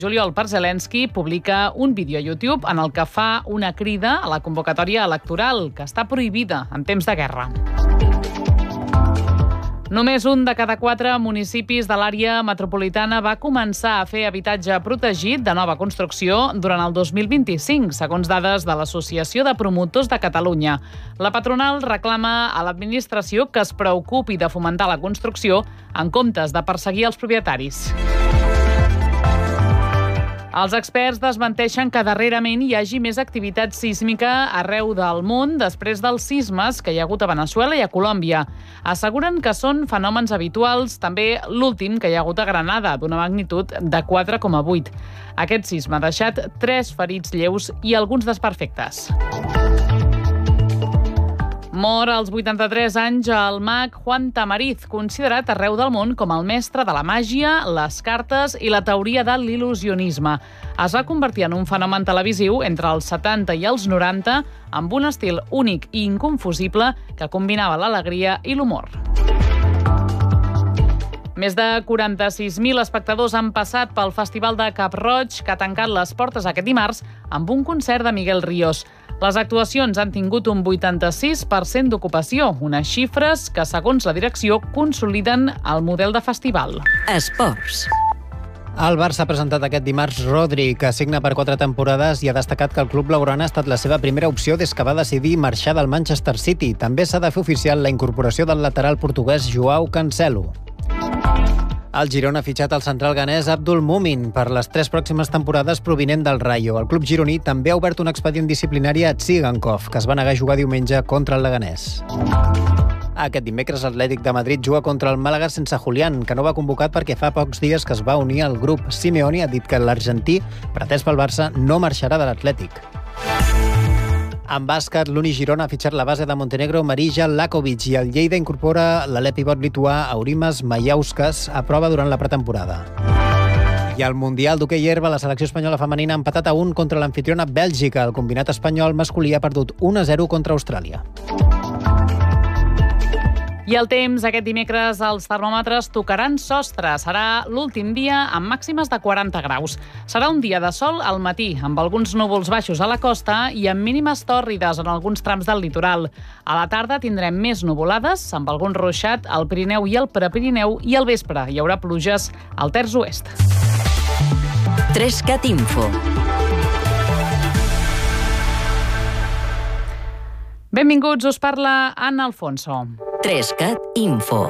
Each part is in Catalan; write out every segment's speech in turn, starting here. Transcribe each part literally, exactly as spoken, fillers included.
juliol per Zelensky publica un vídeo a YouTube en el que fa una crida a la convocatòria electoral, que està prohibida en temps de guerra. Només un de cada quatre municipis de l'àrea metropolitana va començar a fer habitatge protegit de nova construcció durant el dos mil vint-i-cinc, segons dades de l'Associació de Promotors de Catalunya. La patronal reclama a l'administració que es preocupi de fomentar la construcció en comptes de perseguir els propietaris. Els experts desmenteixen que darrerament hi hagi més activitat sísmica arreu del món després dels sismes que hi ha hagut a Veneçuela i a Colòmbia. Asseguren que són fenòmens habituals, també l'últim que hi ha hagut a Granada, d'una magnitud de quatre coma vuit. Aquest sisme ha deixat tres ferits lleus i alguns desperfectes. Mor als vuitanta-tres anys el mag Juan Tamariz, considerat arreu del món com el mestre de la màgia, les cartes i la teoria de l'il·lusionisme. Es va convertir en un fenomen televisiu entre els setanta i els noranta amb un estil únic i inconfusible que combinava l'alegria i l'humor. Més de quaranta-sis mil espectadors han passat pel Festival de Cap-roig, que ha tancat les portes aquest dimarts amb un concert de Miguel Ríos. Les actuacions han tingut un vuitanta-sis per cent d'ocupació, unes xifres que, segons la direcció, consoliden el model de festival. Esports. El Barça ha presentat aquest dimarts Rodri, que signa per quatre temporades, i ha destacat que el club blaugrana ha estat la seva primera opció des que va decidir marxar del Manchester City. També s'ha de fer oficial la incorporació del lateral portuguès Joao Cancelo. El Girona ha fitxat el central ganès Abdul Mumin per les tres pròximes temporades provinent del Rayo. El club gironí també ha obert un expedient disciplinari a Tsigankov, que es va negar a jugar diumenge contra el Leganés. Aquest dimecres l'Atlètic de Madrid juga contra el Màlaga sense Julián, que no va convocat perquè fa pocs dies que es va unir al grup. Simeone ha dit que l'argentí, pretès pel Barça, no marxarà de l'Atlètic. En bàsquet, l'Uni Girona ha fitxat la base de Montenegro Marija Lakovic i el Lleida incorpora l'alè pivot lituà Aurimas Majauskas a prova durant la pretemporada. I al Mundial d'hoquei herba, la selecció espanyola femenina ha empatat a un contra l'amfitriona Bèlgica. El combinat espanyol masculí ha perdut un a zero contra Austràlia. I el temps, aquest dimecres els termòmetres tocaran sostre. Serà l'últim dia amb màximes de quaranta graus. Serà un dia de sol al matí, amb alguns núvols baixos a la costa i amb mínimes tòrrides en alguns trams del litoral. A la tarda tindrem més nuvolades, amb algun ruixat al Pirineu i al Prepirineu, i al vespre hi haurà pluges al terç oest. Trescat Info. Benvinguts, us parla Anna Alfonso. Trescat Info.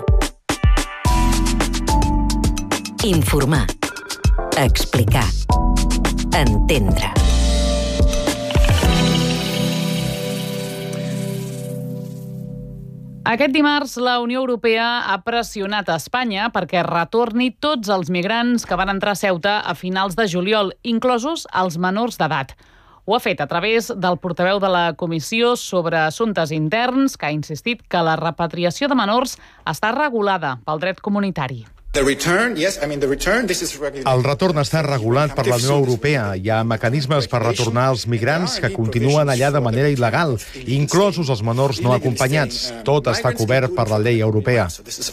Informar. Explicar. Entendre. Aquest dimarts, la Unió Europea ha pressionat a Espanya perquè retorni tots els migrants que van entrar a Ceuta a finals de juliol, inclosos els menors d'edat. Ho ha fet a través del portaveu de la Comissió sobre Assumptes Interns, que ha insistit que la repatriació de menors està regulada pel dret comunitari. El retorn està regulat per la Unió Europea. Hi ha mecanismes per retornar els migrants que continuen allà de manera il·legal, inclosos els menors no acompanyats. Tot està cobert per la llei europea.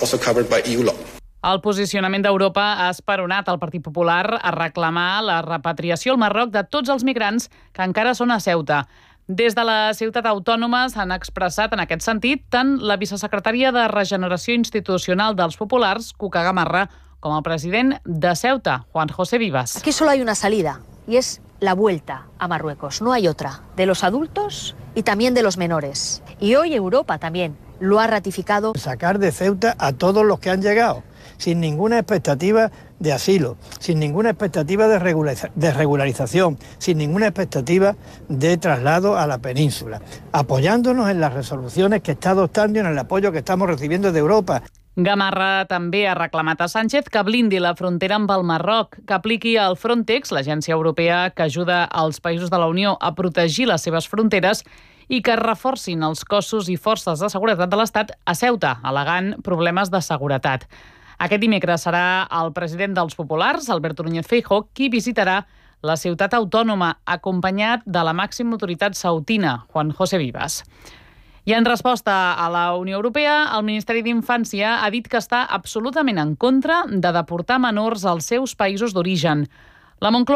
El posicionament d'Europa ha esperonat el Partit Popular a reclamar la repatriació al Marroc de tots els migrants que encara són a Ceuta. Des de la ciutat autònoma s'han expressat en aquest sentit tant la vicesecretària de Regeneració Institucional dels Populars, Cuca Gamarra, com el president de Ceuta, Juan José Vivas. Aquí solo hay una salida y es la vuelta a Marruecos, no hay otra, de los adultos y también de los menores. Y hoy Europa también lo ha ratificado. Sacar de Ceuta a todos los que han llegado, sin ninguna expectativa de asilo, sin ninguna expectativa de, regulariza- de regularización, sin ninguna expectativa de traslado a la península, apoyándonos en las resoluciones que está adoptando y en el apoyo que estamos recibiendo de Europa. Gamarra també ha reclamat a Sánchez que blindi la frontera amb el Marroc, que apliqui el Frontex, l'agència europea que ajuda als països de la Unió a protegir les seves fronteres, i que reforcin els cossos i forces de seguretat de l'Estat a Ceuta, al·legant problemes de seguretat. Aquest dimecres serà el president dels Populars, Alberto Núñez Feijóo, qui visitarà la ciutat autònoma, acompanyat de la màxima autoritat ceutina, Juan José Vivas. I en resposta a la Unió Europea, el Ministeri d'Infància ha dit que està absolutament en contra de deportar menors als seus països d'origen. La Moncloa